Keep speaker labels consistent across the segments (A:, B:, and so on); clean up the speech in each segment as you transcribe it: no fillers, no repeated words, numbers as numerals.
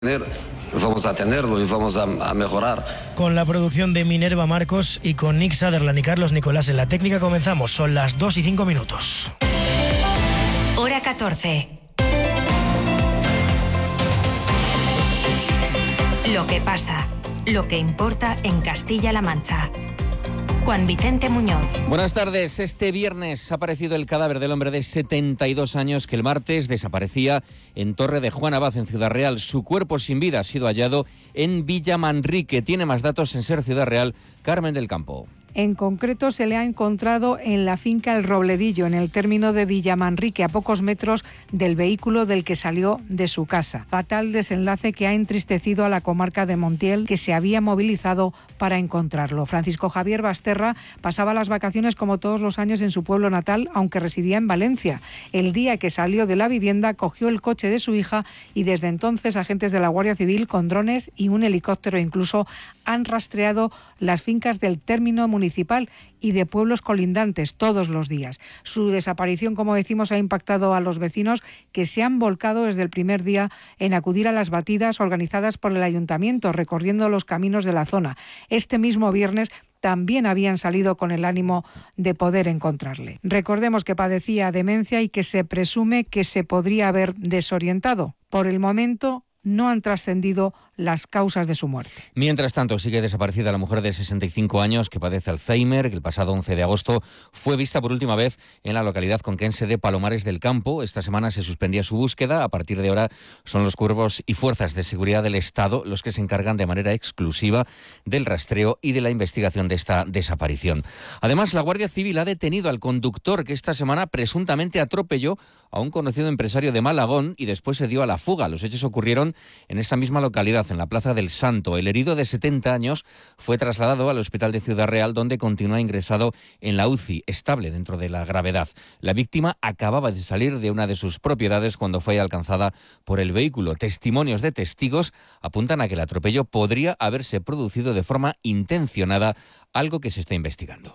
A: Vamos a tenerlo y vamos a mejorar.
B: Con la producción de Minerva Marcos y con Nick Sutherland y Carlos Nicolás en la técnica comenzamos. Son las 2:05.
C: Hora 14. Lo que pasa, lo que importa en Castilla-La Mancha. Juan Vicente Muñoz.
D: Buenas tardes. Este viernes ha aparecido el cadáver del hombre de 72 años que el martes desaparecía en Torre de Juan Abad, en Ciudad Real. Su cuerpo sin vida ha sido hallado en Villamanrique. Tiene más datos en Ser Ciudad Real, Carmen del Campo.
E: En concreto, se le ha encontrado en la finca El Robledillo, en el término de Villamanrique, a pocos metros del vehículo del que salió de su casa. Fatal desenlace que ha entristecido a la comarca de Montiel, que se había movilizado para encontrarlo. Francisco Javier Basterra pasaba las vacaciones como todos los años en su pueblo natal, aunque residía en Valencia. El día que salió de la vivienda, cogió el coche de su hija y desde entonces agentes de la Guardia Civil con drones y un helicóptero incluso han rastreado las fincas del término municipal y de pueblos colindantes todos los días. Su desaparición, como decimos, ha impactado a los vecinos que se han volcado desde el primer día en acudir a las batidas organizadas por el ayuntamiento, recorriendo los caminos de la zona. Este mismo viernes también habían salido con el ánimo de poder encontrarle. Recordemos que padecía demencia y que se presume que se podría haber desorientado. Por el momento no han trascendido las causas de su muerte.
D: Mientras tanto, sigue desaparecida la mujer de 65 años que padece Alzheimer, que el pasado 11 de agosto fue vista por última vez en la localidad conquense de Palomares del Campo. Esta semana se suspendía su búsqueda. A partir de ahora son los cuerpos y fuerzas de seguridad del Estado los que se encargan de manera exclusiva del rastreo y de la investigación de esta desaparición. Además, la Guardia Civil ha detenido al conductor que esta semana presuntamente atropelló a un conocido empresario de Malagón y después se dio a la fuga. Los hechos ocurrieron en esta misma localidad, en la Plaza del Santo. El herido de 70 años fue trasladado al Hospital de Ciudad Real, donde continúa ingresado en la UCI, estable dentro de la gravedad. La víctima acababa de salir de una de sus propiedades cuando fue alcanzada por el vehículo. Testimonios de testigos apuntan a que el atropello podría haberse producido de forma intencionada, algo que se está investigando.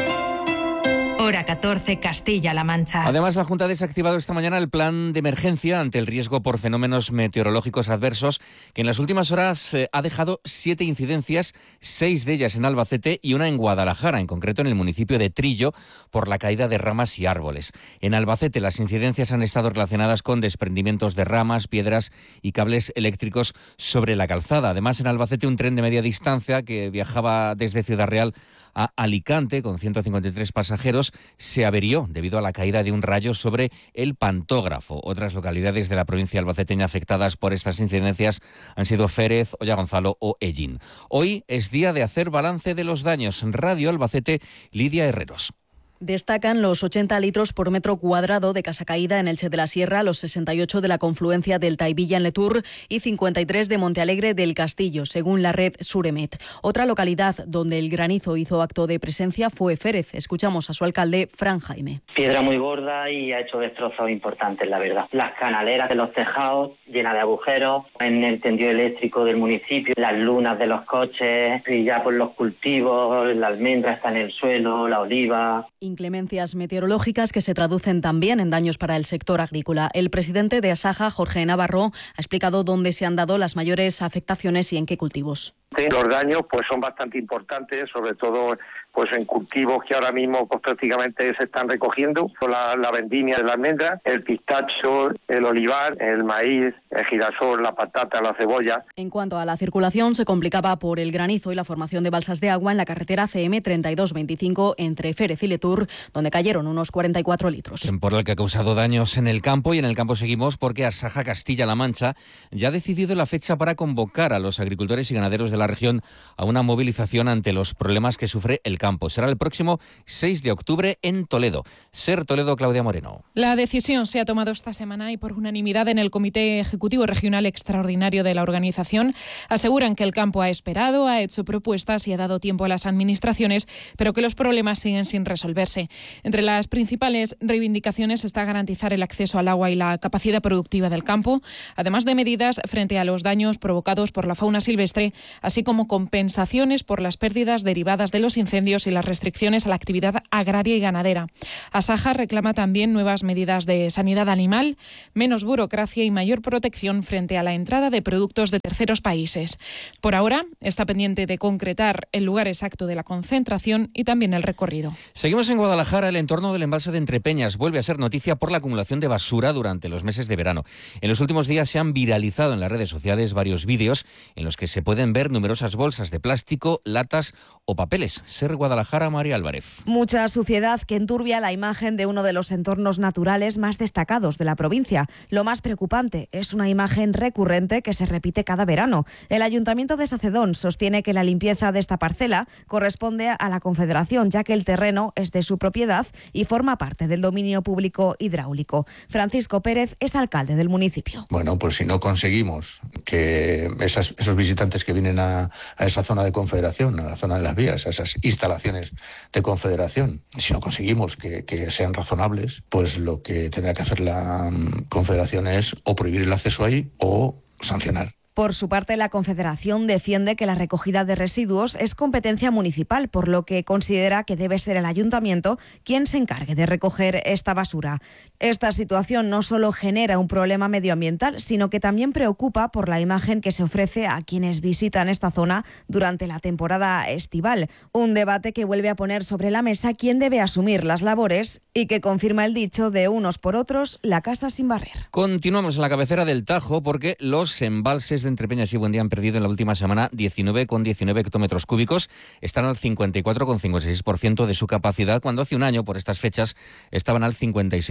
C: Hora 14, Castilla-La Mancha.
D: Además, la Junta ha desactivado esta mañana el plan de emergencia ante el riesgo por fenómenos meteorológicos adversos, que en las últimas horas ha dejado 7 incidencias, 6 de ellas en Albacete y una en Guadalajara, en concreto en el municipio de Trillo, por la caída de ramas y árboles. En Albacete, las incidencias han estado relacionadas con desprendimientos de ramas, piedras y cables eléctricos sobre la calzada. Además, en Albacete, un tren de media distancia que viajaba desde Ciudad Real a Alicante con 153 pasajeros se averió debido a la caída de un rayo sobre el pantógrafo. Otras localidades de la provincia albaceteña afectadas por estas incidencias han sido Férez, Ollagonzalo o Ellín. Hoy es día de hacer balance de los daños. Radio Albacete, Lidia Herreros.
F: Destacan los 80 litros por metro cuadrado de casa caída en Elche de la Sierra, los 68 de la confluencia del Taivilla en Letur y 53 de Montealegre del Castillo, según la red Suremet. Otra localidad donde el granizo hizo acto de presencia fue Férez. Escuchamos a su alcalde, Fran Jaime.
G: Piedra muy gorda y ha hecho destrozos importantes, la verdad. Las canaleras de los tejados llenas de agujeros, en el tendido eléctrico del municipio, las lunas de los coches y ya por los cultivos, la almendra está en el suelo, la oliva.
F: Inclemencias meteorológicas que se traducen también en daños para el sector agrícola. El presidente de Asaja, Jorge Navarro, ha explicado dónde se han dado las mayores afectaciones y en qué cultivos.
H: Los daños pues son bastante importantes, sobre todo pues en cultivos que ahora mismo pues prácticamente se están recogiendo, la vendimia de la almendra, el pistacho, el olivar, el maíz, el girasol, la patata, la cebolla.
F: En cuanto a la circulación, se complicaba por el granizo y la formación de balsas de agua en la carretera CM 3225 entre Férez y Letur, donde cayeron unos 44 litros.
D: Temporal que ha causado daños en el campo, y en el campo seguimos porque Asaja Castilla-La Mancha ya ha decidido la fecha para convocar a los agricultores y ganaderos de la región a una movilización ante los problemas que sufre el campo. Será el próximo 6 de octubre en Toledo. Ser Toledo, Claudia Moreno.
I: La decisión se ha tomado esta semana y por unanimidad en el Comité Ejecutivo Regional Extraordinario de la organización. Aseguran que el campo ha esperado, ha hecho propuestas y ha dado tiempo a las administraciones, pero que los problemas siguen sin resolverse. Entre las principales reivindicaciones está garantizar el acceso al agua y la capacidad productiva del campo, además de medidas frente a los daños provocados por la fauna silvestre, así como compensaciones por las pérdidas derivadas de los incendios incendios y las restricciones a la actividad agraria y ganadera. Asaja reclama también nuevas medidas de sanidad animal, menos burocracia y mayor protección frente a la entrada de productos de terceros países. Por ahora está pendiente de concretar el lugar exacto de la concentración y también el recorrido.
D: Seguimos en Guadalajara. El entorno del embalse de Entrepeñas vuelve a ser noticia por la acumulación de basura durante los meses de verano. En los últimos días se han viralizado en las redes sociales varios vídeos en los que se pueden ver numerosas bolsas de plástico, latas o papeles. Ser Guadalajara, María Álvarez.
J: Mucha suciedad que enturbia la imagen de uno de los entornos naturales más destacados de la provincia. Lo más preocupante es una imagen recurrente que se repite cada verano. El Ayuntamiento de Sacedón sostiene que la limpieza de esta parcela corresponde a la Confederación, ya que el terreno es de su propiedad y forma parte del dominio público hidráulico. Francisco Pérez es alcalde del municipio.
K: Bueno, pues si no conseguimos que esos visitantes que vienen a esa zona de Confederación, a la zona de las vías, a esas instalaciones de Confederación, si no conseguimos que sean razonables, pues lo que tendrá que hacer la Confederación es o prohibir el acceso ahí o sancionar.
J: Por su parte, la Confederación defiende que la recogida de residuos es competencia municipal, por lo que considera que debe ser el Ayuntamiento quien se encargue de recoger esta basura. Esta situación no solo genera un problema medioambiental, sino que también preocupa por la imagen que se ofrece a quienes visitan esta zona durante la temporada estival. Un debate que vuelve a poner sobre la mesa quién debe asumir las labores y que confirma el dicho de unos por otros, la casa sin barrer.
D: Continuamos en la cabecera del Tajo porque los embalses de Entrepeñas y Buendía han perdido en la última semana 19,19 hectómetros cúbicos. Están al 54,56% de su capacidad, cuando hace un año, por estas fechas, estaban al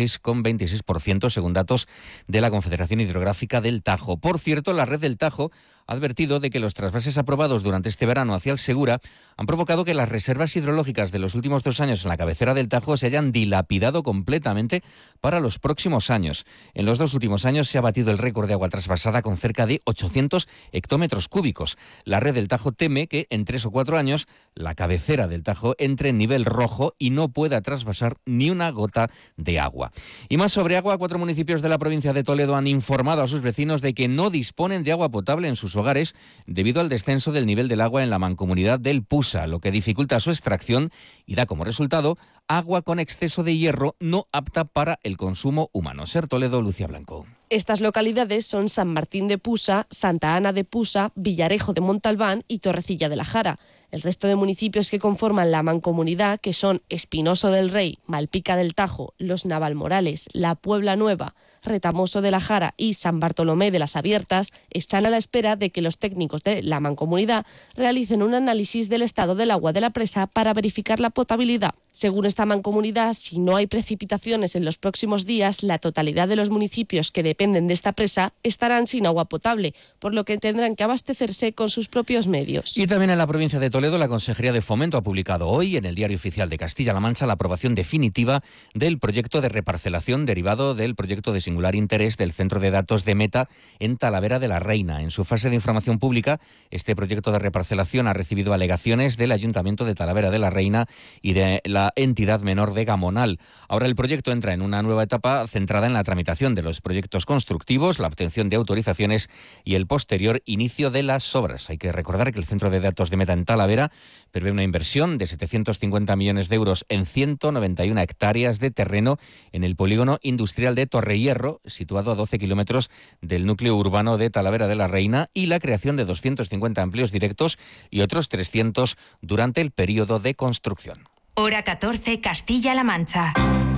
D: 56,26%, según datos de la Confederación Hidrográfica del Tajo. Por cierto, la red del Tajo ha advertido de que los trasvases aprobados durante este verano hacia el Segura han provocado que las reservas hidrológicas de los últimos 2 años en la cabecera del Tajo se hayan dilapidado completamente para los próximos años. En los 2 últimos años se ha batido el récord de agua trasvasada con cerca de 800 hectómetros cúbicos. La red del Tajo teme que en 3 o 4 años la cabecera del Tajo entre en nivel rojo y no pueda trasvasar ni una gota de agua. Y más sobre agua, 4 municipios de la provincia de Toledo han informado a sus vecinos de que no disponen de agua potable en sus hogares debido al descenso del nivel del agua en la mancomunidad del Pusa, lo que dificulta su extracción y da como resultado agua con exceso de hierro no apta para el consumo humano. Ser Toledo, Lucía Blanco.
L: Estas localidades son San Martín de Pusa, Santa Ana de Pusa, Villarejo de Montalbán y Torrecilla de la Jara. El resto de municipios que conforman la mancomunidad, que son Espinoso del Rey, Malpica del Tajo, Los Navalmorales, La Puebla Nueva, Retamoso de la Jara y San Bartolomé de las Abiertas, están a la espera de que los técnicos de la mancomunidad realicen un análisis del estado del agua de la presa para verificar la potabilidad. Según esta mancomunidad, si no hay precipitaciones en los próximos días, la totalidad de los municipios que dependen de esta presa estarán sin agua potable, por lo que tendrán que abastecerse con sus propios medios.
D: Y también en la provincia de Toledo, la Consejería de Fomento ha publicado hoy en el Diario Oficial de Castilla-La Mancha la aprobación definitiva del proyecto de reparcelación derivado del proyecto de singular interés del Centro de Datos de Meta en Talavera de la Reina. En su fase de información pública, este proyecto de reparcelación ha recibido alegaciones del Ayuntamiento de Talavera de la Reina y de la entidad menor de Gamonal. Ahora el proyecto entra en una nueva etapa centrada en la tramitación de los proyectos constructivos, la obtención de autorizaciones y el posterior inicio de las obras. Hay que recordar que el Centro de Datos de Meta en Talavera prevé una inversión de 750 millones de euros en 191 hectáreas de terreno en el polígono industrial de Torrehierro, situado a 12 kilómetros del núcleo urbano de Talavera de la Reina, y la creación de 250 empleos directos y otros 300 durante el periodo de construcción.
C: Hora 14, Castilla-La Mancha.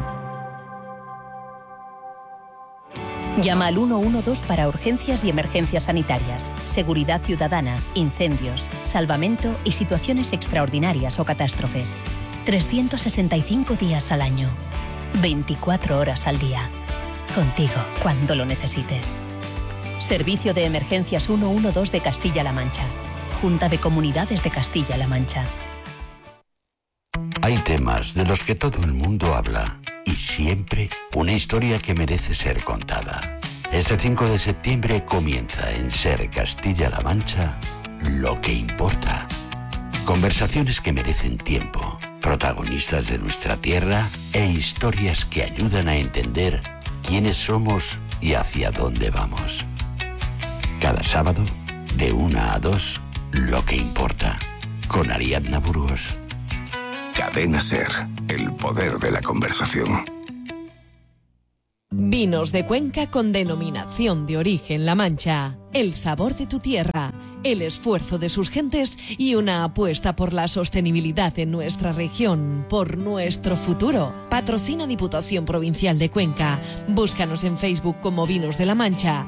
M: Llama al 112 para urgencias y emergencias sanitarias, seguridad ciudadana, incendios, salvamento y situaciones extraordinarias o catástrofes. 365 días al año, 24 horas al día. Contigo cuando lo necesites. Servicio de Emergencias 112 de Castilla-La Mancha. Junta de Comunidades de Castilla-La Mancha.
N: Hay temas de los que todo el mundo habla y siempre una historia que merece ser contada. Este 5 de septiembre comienza en Ser Castilla-La Mancha Lo que importa. Conversaciones que merecen tiempo, protagonistas de nuestra tierra e historias que ayudan a entender quiénes somos y hacia dónde vamos. Cada sábado, de 1 a 2, Lo que importa, con Ariadna Burgos.
O: Cadena SER, el poder de la conversación.
P: Vinos de Cuenca con denominación de origen La Mancha. El sabor de tu tierra, el esfuerzo de sus gentes y una apuesta por la sostenibilidad en nuestra región, por nuestro futuro. Patrocina Diputación Provincial de Cuenca. Búscanos en Facebook como Vinos de La Mancha,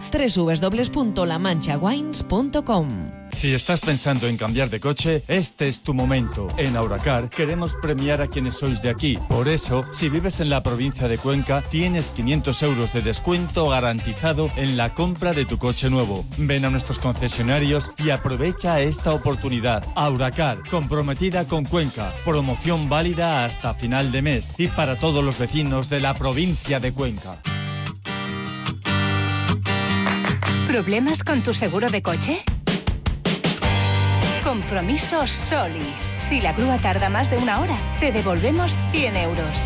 P: www.lamanchawines.com.
Q: Si estás pensando en cambiar de coche, este es tu momento. En Auracar queremos premiar a quienes sois de aquí. Por eso, si vives en la provincia de Cuenca, tienes 500 euros de descuento garantizado en la compra de tu coche nuevo. Ven a nuestros concesionarios y aprovecha esta oportunidad. Auracar, comprometida con Cuenca. Promoción válida hasta final de mes y para todos los vecinos de la provincia de Cuenca.
R: ¿Problemas con tu seguro de coche? Compromiso Solis. Si la grúa tarda más de 1 hora, te devolvemos 100 euros.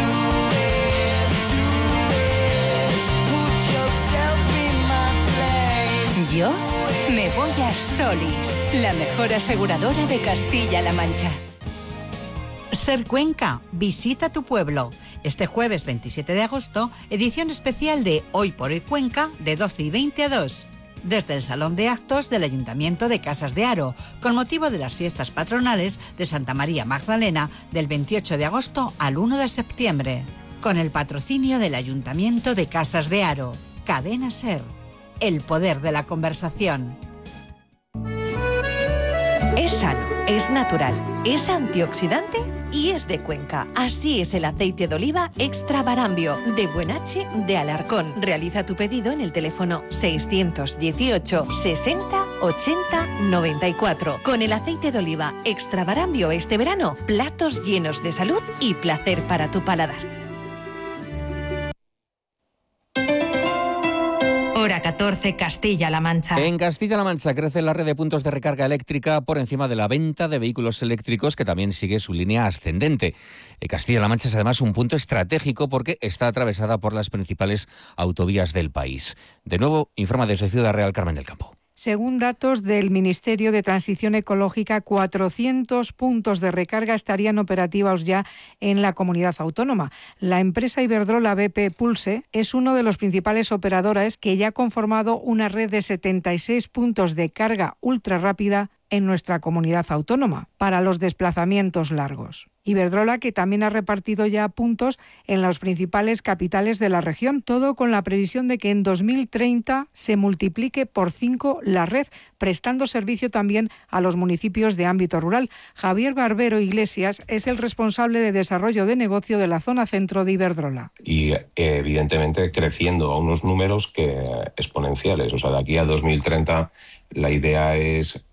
R: Yo me voy a Solis, la mejor aseguradora de Castilla-La Mancha.
S: SER Cuenca, visita tu pueblo. Este jueves 27 de agosto, edición especial de Hoy por Hoy Cuenca, de 12:20 a 2. Desde el Salón de Actos del Ayuntamiento de Casas de Haro, con motivo de las fiestas patronales de Santa María Magdalena del 28 de agosto al 1 de septiembre. Con el patrocinio del Ayuntamiento de Casas de Haro. Cadena SER, el poder de la conversación.
T: Es sano, es natural, es antioxidante y es de Cuenca. Así es el aceite de oliva Extra Barambio, de Buenache de Alarcón. Realiza tu pedido en el teléfono 618 60 80 94. Con el aceite de oliva Extra Barambio este verano, platos llenos de salud y placer para tu paladar.
C: Hora 14, Castilla-La Mancha.
D: En Castilla-La Mancha crece la red de puntos de recarga eléctrica por encima de la venta de vehículos eléctricos, que también sigue su línea ascendente. Castilla-La Mancha es además un punto estratégico porque está atravesada por las principales autovías del país. De nuevo, informa desde Ciudad Real Carmen del Campo.
E: Según datos del Ministerio de Transición Ecológica, 400 puntos de recarga estarían operativos ya en la comunidad autónoma. La empresa Iberdrola BP Pulse es uno de los principales operadores que ya ha conformado una red de 76 puntos de carga ultra rápida en nuestra comunidad autónoma para los desplazamientos largos. Iberdrola, que también ha repartido ya puntos en las principales capitales de la región, todo con la previsión de que en 2030 se multiplique por 5 la red, prestando servicio también a los municipios de ámbito rural. Javier Barbero Iglesias es el responsable de desarrollo de negocio de la zona centro de Iberdrola.
U: Y evidentemente creciendo a unos números exponenciales. O sea, de aquí a 2030 la idea es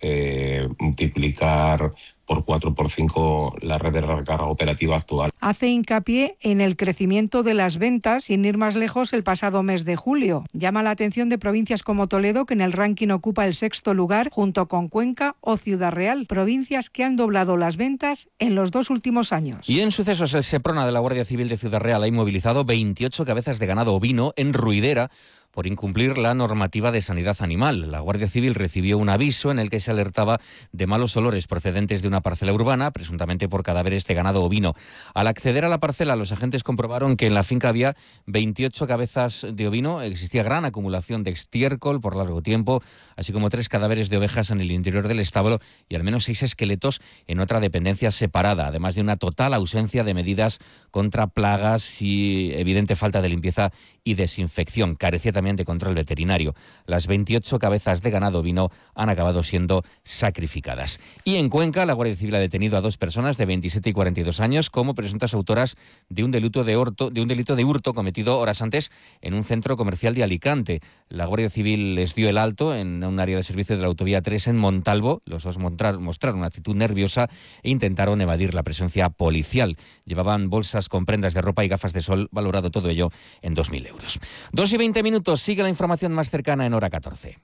U: multiplicar por 4 por 5 la red de recarga operativa actual.
E: Hace hincapié en el crecimiento de las ventas, sin ir más lejos, el pasado mes de julio. Llama la atención de provincias como Toledo, que en el ranking ocupa el 6º lugar, junto con Cuenca o Ciudad Real, provincias que han doblado las ventas en los 2 últimos años.
D: Y en sucesos, el Seprona de la Guardia Civil de Ciudad Real ha inmovilizado 28 cabezas de ganado ovino en Ruidera por incumplir la normativa de sanidad animal. La Guardia Civil recibió un aviso en el que se alertaba de malos olores procedentes de una parcela urbana, presuntamente por cadáveres de ganado ovino. Al acceder a la parcela, los agentes comprobaron que en la finca había 28 cabezas de ovino, existía gran acumulación de estiércol por largo tiempo, así como 3 cadáveres de ovejas en el interior del establo y al menos 6 esqueletos en otra dependencia separada, además de una total ausencia de medidas contra plagas y evidente falta de limpieza y desinfección. Carecía también de control veterinario. Las 28 cabezas de ganado ovino han acabado siendo sacrificadas. Y en Cuenca, la Guardia Civil ha detenido a 2 personas de 27 y 42 años como presuntas autoras de un delito de hurto cometido horas antes en un centro comercial de Alicante. La Guardia Civil les dio el alto en un área de servicio de la autovía 3 en Montalvo. Los 2 mostraron una actitud nerviosa e intentaron evadir la presencia policial. Llevaban bolsas con prendas de ropa y gafas de sol, valorado todo ello en 2.000 euros. 2:20 minutos. Sigue la información más cercana en Hora 14.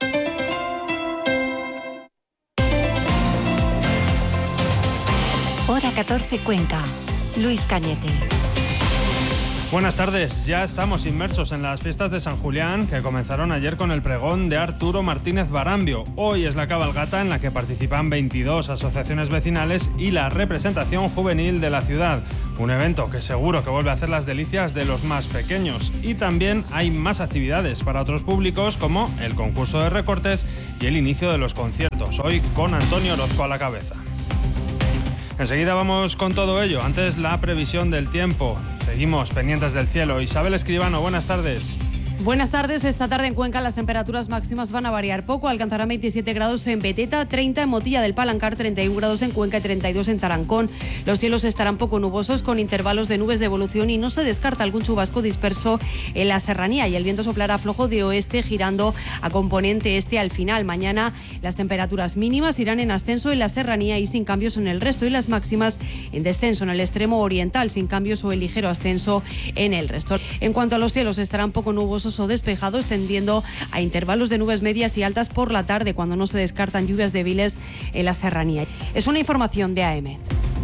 T: Hora 14 Cuenca. Luis Cañete.
A: Buenas tardes, ya estamos inmersos en las fiestas de San Julián que comenzaron ayer con el pregón de Arturo Martínez Barambio. Hoy es la cabalgata en la que participan 22 asociaciones vecinales y la representación juvenil de la ciudad. Un evento que seguro que vuelve a hacer las delicias de los más pequeños. Y también hay más actividades para otros públicos como el concurso de recortes y el inicio de los conciertos. Hoy con Antonio Orozco a la cabeza. Enseguida vamos con todo ello. Antes la previsión del tiempo. Seguimos pendientes del cielo. Isabel Escribano, buenas tardes.
V: Buenas tardes. Esta tarde en Cuenca las temperaturas máximas van a variar poco. Alcanzarán 27 grados en Beteta, 30 en Motilla del Palancar, 31 grados en Cuenca y 32 en Tarancón. Los cielos estarán poco nubosos con intervalos de nubes de evolución y no se descarta algún chubasco disperso en la serranía y el viento soplará flojo de oeste girando a componente este al final. Mañana las temperaturas mínimas irán en ascenso en la serranía y sin cambios en el resto y las máximas en descenso en el extremo oriental sin cambios o en ligero ascenso en el resto. En cuanto a los cielos estarán poco nubosos o despejados tendiendo a intervalos de nubes medias y altas por la tarde cuando no se descartan lluvias débiles en la serranía. Es una información de AEMET.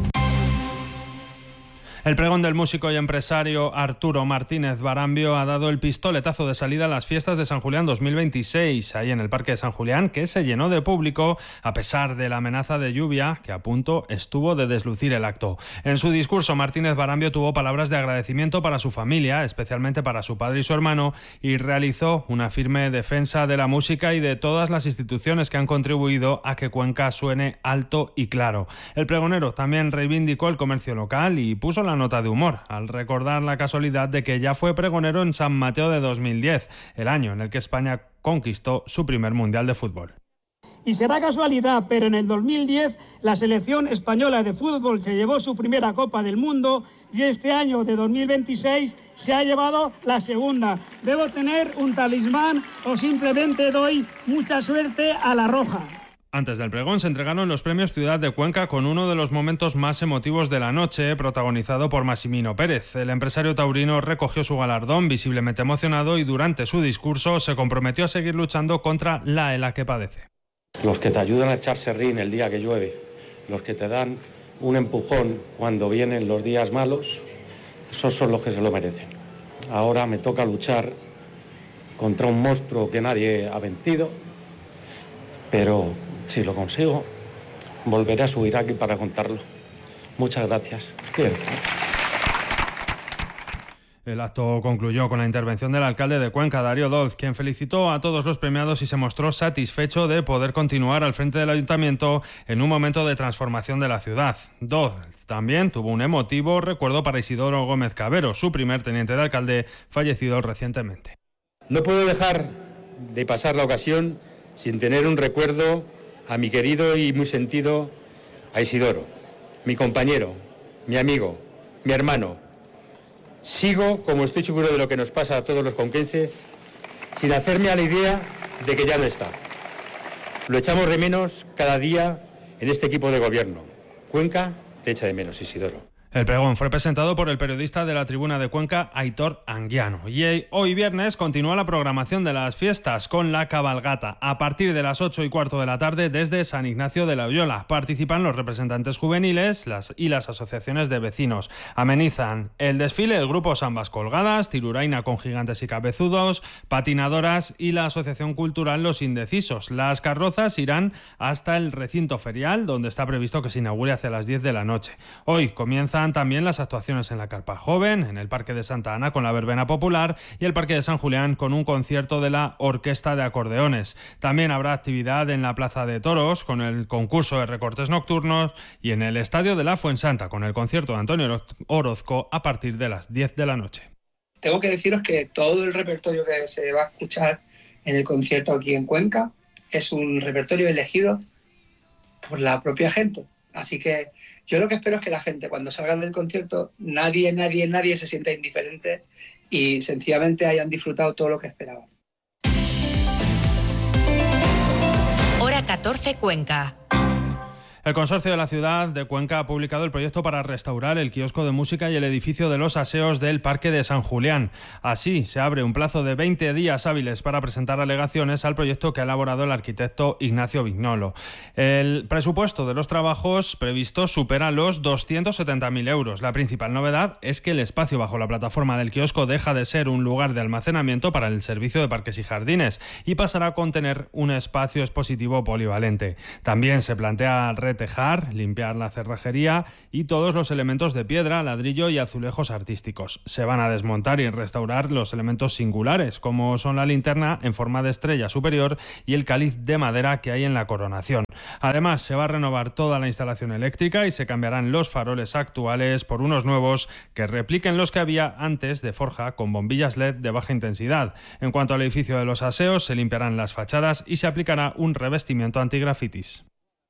A: El pregón del músico y empresario Arturo Martínez Barambio ha dado el pistoletazo de salida a las fiestas de San Julián 2026, ahí en el Parque de San Julián, que se llenó de público a pesar de la amenaza de lluvia que a punto estuvo de deslucir el acto. En su discurso, Martínez Barambio tuvo palabras de agradecimiento para su familia, especialmente para su padre y su hermano, y realizó una firme defensa de la música y de todas las instituciones que han contribuido a que Cuenca suene alto y claro. El pregonero también reivindicó el comercio local y puso la nota de humor al recordar la casualidad de que ya fue pregonero en San Mateo de 2010, el año en el que España conquistó su primer Mundial de Fútbol.
W: Y será casualidad, pero en el 2010 la selección española de fútbol se llevó su primera Copa del Mundo y este año de 2026 se ha llevado la segunda. ¿Debo tener un talismán o simplemente doy mucha suerte a la roja?
A: Antes del pregón se entregaron los premios Ciudad de Cuenca con uno de los momentos más emotivos de la noche, protagonizado por Massimino Pérez. El empresario taurino recogió su galardón visiblemente emocionado y durante su discurso se comprometió a seguir luchando contra la ELA que padece.
X: Los que te ayudan a echar serrín el día que llueve, los que te dan un empujón cuando vienen los días malos, esos son los que se lo merecen. Ahora me toca luchar contra un monstruo que nadie ha vencido, pero si lo consigo, volveré a subir aquí para contarlo. Muchas gracias. Os quiero.
A: El acto concluyó con la intervención del alcalde de Cuenca, Darío Doz, quien felicitó a todos los premiados y se mostró satisfecho de poder continuar al frente del ayuntamiento en un momento de transformación de la ciudad. Doz también tuvo un emotivo recuerdo para Isidoro Gómez Cabero, su primer teniente de alcalde, fallecido recientemente.
Y: No puedo dejar de pasar la ocasión sin tener un recuerdo a mi querido y muy sentido a Isidoro, mi compañero, mi amigo, mi hermano. Sigo, como estoy seguro de lo que nos pasa a todos los conquenses, sin hacerme a la idea de que ya no está. Lo echamos de menos cada día en este equipo de gobierno. Cuenca te echa de menos, Isidoro.
A: El pregón fue presentado por el periodista de la Tribuna de Cuenca, Aitor Anguiano. Y hoy viernes continúa la programación de las fiestas con la cabalgata. A partir de las 8:15 de la tarde desde San Ignacio de Loyola. Participan los representantes juveniles y las asociaciones de vecinos. Amenizan el desfile el grupo Sambas Colgadas, Tiruraina con Gigantes y Cabezudos, Patinadoras y la Asociación Cultural Los Indecisos. Las carrozas irán hasta el recinto ferial, donde está previsto que se inaugure hacia las 10 de la noche. Hoy comienzan también las actuaciones en la Carpa Joven, en el Parque de Santa Ana con la Verbena Popular y el Parque de San Julián con un concierto de la Orquesta de Acordeones. También habrá actividad en la Plaza de Toros con el concurso de recortes nocturnos y en el Estadio de la Fuensanta con el concierto de Antonio Orozco a partir de las 10 de la noche.
Z: Tengo que deciros que todo el repertorio que se va a escuchar en el concierto aquí en Cuenca es un repertorio elegido por la propia gente. Así que yo lo que espero es que la gente, cuando salgan del concierto, nadie se sienta indiferente y sencillamente hayan disfrutado todo lo que esperaban.
C: Hora 14 Cuenca.
A: El consorcio de la ciudad de Cuenca ha publicado el proyecto para restaurar el kiosco de música y el edificio de los aseos del Parque de San Julián. Así, se abre un plazo de 20 días hábiles para presentar alegaciones al proyecto que ha elaborado el arquitecto Ignacio Vignolo. El presupuesto de los trabajos previstos supera los 270.000 euros. La principal novedad es que el espacio bajo la plataforma del kiosco deja de ser un lugar de almacenamiento para el servicio de parques y jardines y pasará a contener un espacio expositivo polivalente. También se plantea retejar, limpiar la cerrajería y todos los elementos de piedra, ladrillo y azulejos artísticos. Se van a desmontar y restaurar los elementos singulares, como son la linterna en forma de estrella superior y el cáliz de madera que hay en la coronación. Además, se va a renovar toda la instalación eléctrica y se cambiarán los faroles actuales por unos nuevos que repliquen los que había antes de forja con bombillas LED de baja intensidad. En cuanto al edificio de los aseos, se limpiarán las fachadas y se aplicará un revestimiento antigrafitis.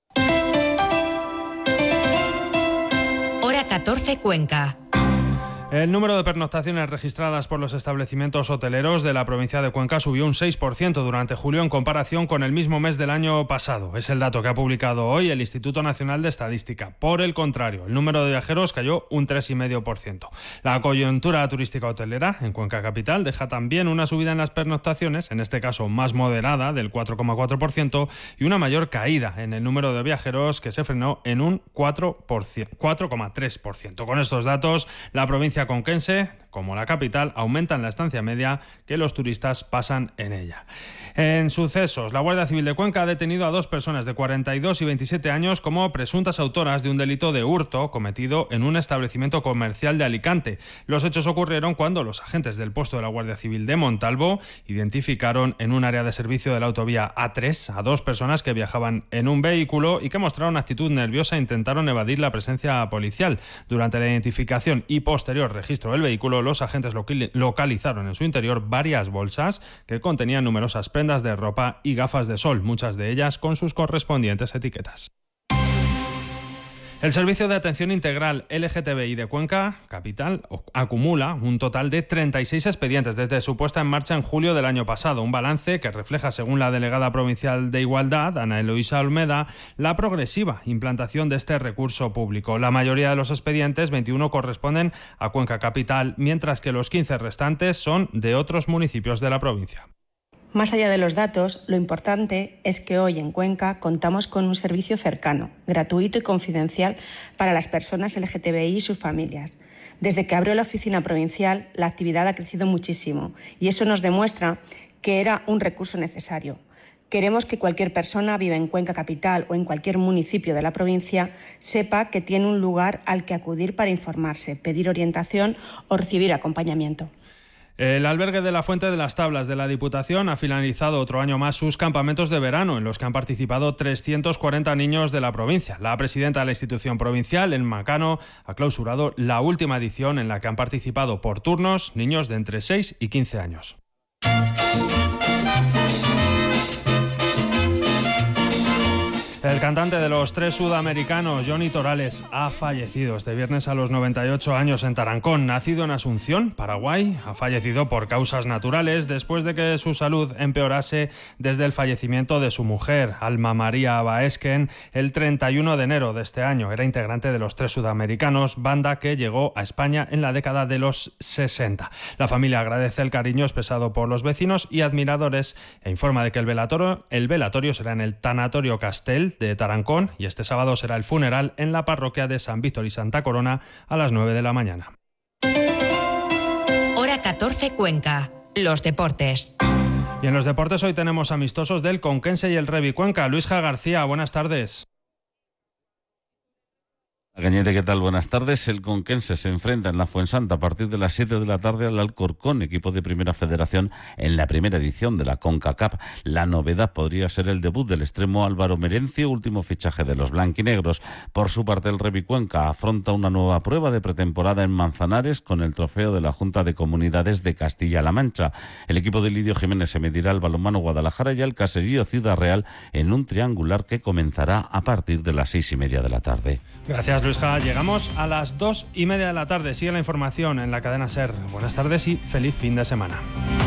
C: Hora 14 Cuenca.
A: El número de pernoctaciones registradas por los establecimientos hoteleros de la provincia de Cuenca subió un 6% durante julio en comparación con el mismo mes del año pasado. Es el dato que ha publicado hoy el Instituto Nacional de Estadística. Por el contrario, el número de viajeros cayó un 3,5%. La coyuntura turística hotelera en Cuenca Capital deja también una subida en las pernoctaciones, en este caso más moderada, del 4,4%, y una mayor caída en el número de viajeros, que se frenó en un 4,3%. Con estos datos, la provincia conquense, como la capital, aumentan la estancia media que los turistas pasan en ella. En sucesos, la Guardia Civil de Cuenca ha detenido a 2 personas de 42 y 27 años como presuntas autoras de un delito de hurto cometido en un establecimiento comercial de Alicante. Los hechos ocurrieron cuando los agentes del puesto de la Guardia Civil de Montalvo identificaron en un área de servicio de la autovía A3 a 2 personas que viajaban en un vehículo y que mostraron actitud nerviosa e intentaron evadir la presencia policial. Durante la identificación y posterior registro del vehículo, los agentes localizaron en su interior varias bolsas que contenían numerosas prendas de ropa y gafas de sol, muchas de ellas con sus correspondientes etiquetas. El Servicio de Atención Integral LGTBI de Cuenca Capital acumula un total de 36 expedientes desde su puesta en marcha en julio del año pasado, un balance que refleja, según la delegada provincial de Igualdad, Ana Eloísa Olmeda, la progresiva implantación de este recurso público. La mayoría de los expedientes, 21, corresponden a Cuenca Capital, mientras que los 15 restantes son de otros municipios de la provincia.
B: Más allá de los datos, lo importante es que hoy en Cuenca contamos con un servicio cercano, gratuito y confidencial para las personas LGTBI y sus familias. Desde que abrió la oficina provincial, la actividad ha crecido muchísimo y eso nos demuestra que era un recurso necesario. Queremos que cualquier persona, viva en Cuenca Capital o en cualquier municipio de la provincia, sepa que tiene un lugar al que acudir para informarse, pedir orientación o recibir acompañamiento.
A: El albergue de la Fuente de las Tablas de la Diputación ha finalizado otro año más sus campamentos de verano, en los que han participado 340 niños de la provincia. La presidenta de la institución provincial, Elma Cano, ha clausurado la última edición, en la que han participado por turnos niños de entre 6 y 15 años. El cantante de los Tres Sudamericanos, Johnny Torales, ha fallecido este viernes a los 98 años en Tarancón. Nacido en Asunción, Paraguay, ha fallecido por causas naturales después de que su salud empeorase desde el fallecimiento de su mujer, Alma María Baesquen, el 31 de enero de este año. Era integrante de los Tres Sudamericanos, banda que llegó a España en la década de los 60. La familia agradece el cariño expresado por los vecinos y admiradores e informa de que el velatorio será en el Tanatorio Castel de Tarancón, y este sábado será el funeral en la parroquia de San Víctor y Santa Corona a las 9 de la mañana.
C: Hora 14 Cuenca. Los deportes.
A: Y en los deportes hoy tenemos amistosos del Conquense y el Revi Cuenca. Luisja García, buenas tardes.
F: Cañete, ¿qué tal? Buenas tardes. El Conquense se enfrenta en la Fuensanta a partir de las 7 de la tarde al Alcorcón, equipo de Primera Federación, en la primera edición de la CONCACAF. La novedad podría ser el debut del extremo Álvaro Merencio, último fichaje de los blanquinegros. Por su parte, el Revi Cuenca afronta una nueva prueba de pretemporada en Manzanares con el trofeo de la Junta de Comunidades de Castilla-La Mancha. El equipo de Lidio Jiménez se medirá al Balonmano Guadalajara y al Caserío Ciudad Real en un triangular que comenzará a partir de las 6:30 de la tarde.
A: Gracias, Luisja. Llegamos a las 2:30 de la tarde. Sigue la información en la cadena SER. Buenas tardes y feliz fin de semana.